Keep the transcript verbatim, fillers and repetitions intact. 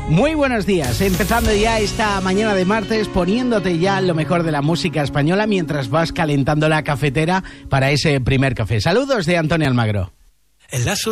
Muy buenos días, empezando ya esta mañana de martes, poniéndote ya lo mejor de la música española mientras vas calentando la cafetera para ese primer café. Saludos de Antonio Almagro. El lazo